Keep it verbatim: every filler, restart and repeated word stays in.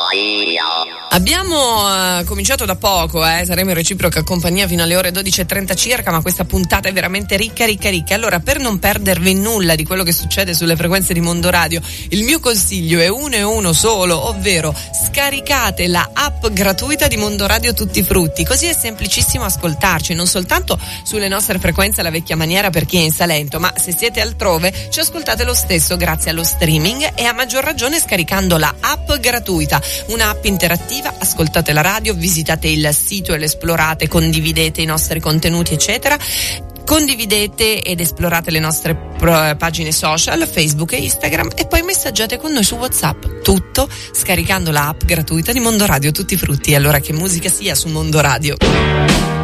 Abbiamo uh, cominciato da poco, eh? Saremo in reciproca compagnia fino alle ore dodici e trenta circa, ma questa puntata è veramente ricca, ricca, ricca. Allora, per non perdervi nulla di quello che succede sulle frequenze di Mondo Radio, il mio consiglio è uno e uno solo, ovvero scaricate la app gratuita di Mondo Radio Tutti Frutti, così è semplicissimo ascoltarci, non soltanto sulle nostre frequenze alla vecchia maniera per chi è in Salento, ma se siete altrove ci ascoltate lo stesso grazie allo streaming e a maggior ragione scaricando la app gratuita, un'app interattiva. Ascoltate la radio, visitate il sito e l'esplorate, condividete i nostri contenuti eccetera, condividete ed esplorate le nostre pro- pagine social, Facebook e Instagram, e poi messaggiate con noi su WhatsApp, tutto scaricando la app gratuita di Mondo Radio Tutti Frutti. Allora, che musica sia su Mondo Radio.